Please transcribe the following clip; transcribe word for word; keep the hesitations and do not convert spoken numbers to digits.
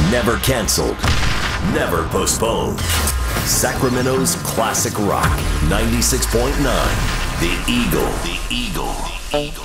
Never canceled, never postponed. Sacramento's classic rock, ninety-six point nine. The Eagle. The Eagle. The Eagle.